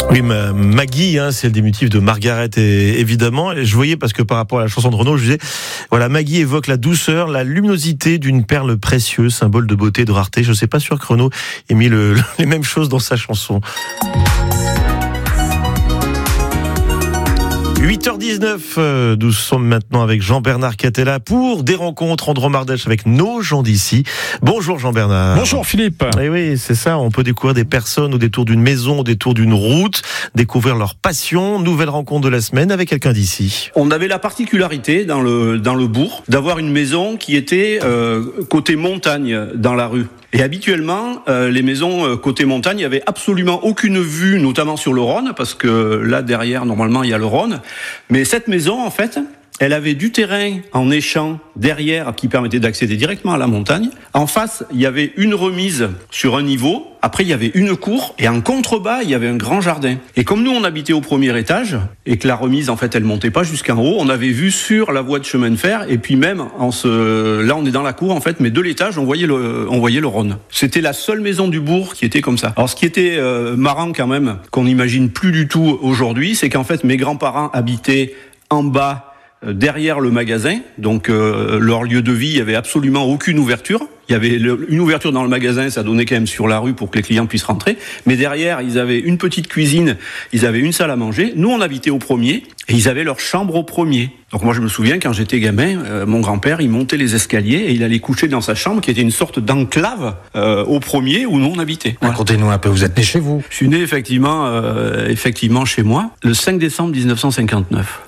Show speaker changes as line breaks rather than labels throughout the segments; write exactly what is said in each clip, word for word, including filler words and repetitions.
Oui, ma, Maggie, hein, c'est le diminutif de Margaret, et, évidemment. Et je voyais, parce que par rapport à la chanson de Renaud, je disais, voilà, Maggie évoque la douceur, la luminosité d'une perle précieuse, symbole de beauté, de rareté. Je ne sais pas sûr que Renaud ait mis le, le, les mêmes choses dans sa chanson. huit heures dix-neuf, euh, nous sommes maintenant avec Jean-Bernard Catella pour des rencontres en Dromardèche avec nos gens d'ici. Bonjour Jean-Bernard.
Bonjour Philippe.
Et oui, c'est ça, on peut découvrir des personnes au détour d'une maison, au détour d'une route, découvrir leur passion. Nouvelle rencontre de la semaine avec quelqu'un d'ici.
On avait la particularité dans le, dans le bourg d'avoir une maison qui était euh, côté montagne dans la rue. Et habituellement, euh, les maisons euh, côté montagne, il n'y avait absolument aucune vue, notamment sur le Rhône, parce que là, derrière, normalement, il y a le Rhône. Mais cette maison, en fait, elle avait du terrain en échant derrière qui permettait d'accéder directement à la montagne. En face, il y avait une remise sur un niveau. Après, il y avait une cour. Et en contrebas, il y avait un grand jardin. Et comme nous, on habitait au premier étage, et que la remise, en fait, elle montait pas jusqu'en haut, on avait vu sur la voie de chemin de fer. Et puis même, en ce... là, on est dans la cour, en fait, mais de l'étage, on voyait le, on voyait le Rhône. C'était la seule maison du bourg qui était comme ça. Alors, ce qui était euh, marrant quand même, qu'on n'imagine plus du tout aujourd'hui, c'est qu'en fait, mes grands-parents habitaient en bas, derrière le magasin, donc euh, leur lieu de vie, il y avait absolument aucune ouverture. Il y avait le, une ouverture dans le magasin, ça donnait quand même sur la rue pour que les clients puissent rentrer. Mais derrière, ils avaient une petite cuisine, ils avaient une salle à manger. Nous, on habitait au premier et ils avaient leur chambre au premier. Donc moi, je me souviens, quand j'étais gamin, euh, mon grand-père, il montait les escaliers et il allait coucher dans sa chambre qui était une sorte d'enclave euh, au premier où nous, on habitait. Voilà.
Racontez-nous un peu, vous êtes né chez vous?
Je suis né effectivement, euh, effectivement chez moi, le cinq décembre dix-neuf cent cinquante-neuf.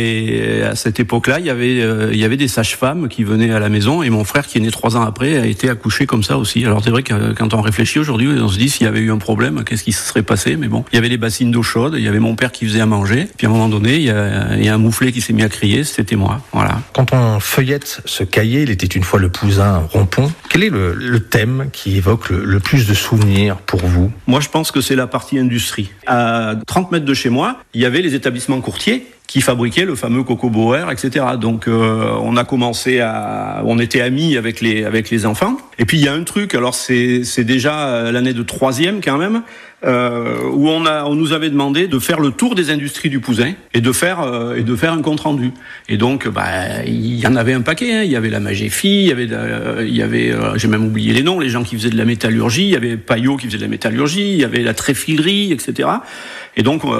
Et à cette époque-là, il y avait, euh, il y avait des sages-femmes qui venaient à la maison et mon frère, qui est né trois ans après, a été accouché comme ça aussi. Alors c'est vrai que quand on réfléchit aujourd'hui, on se dit s'il y avait eu un problème, qu'est-ce qui se serait passé? Mais bon, il y avait les bassines d'eau chaude, il y avait mon père qui faisait à manger. Puis à un moment donné, il y a, il y a un mouflet qui s'est mis à crier, c'était moi. Voilà.
Quand on feuillette ce cahier, il était une fois le Poussin Rompont, quel est le, le thème qui évoque le, le plus de souvenirs pour vous?
Moi, je pense que c'est la partie industrie. À trente mètres de chez moi, il y avait les établissements courtiers qui fabriquaient le fameux Coco Bauer, et cetera. Donc, euh, on a commencé à, on était amis avec les avec les enfants. Et puis il y a un truc. Alors c'est c'est déjà l'année de troisième quand même, euh, où on a on nous avait demandé de faire le tour des industries du Poussin et de faire euh, et de faire un compte rendu. Et donc, bah, il y en avait un paquet. Hein. Il y avait la Magéfie, il y avait euh, il y avait, euh, j'ai même oublié les noms, les gens qui faisaient de la métallurgie. Il y avait Payot qui faisait de la métallurgie. Il y avait la tréfilerie, et cetera. Et donc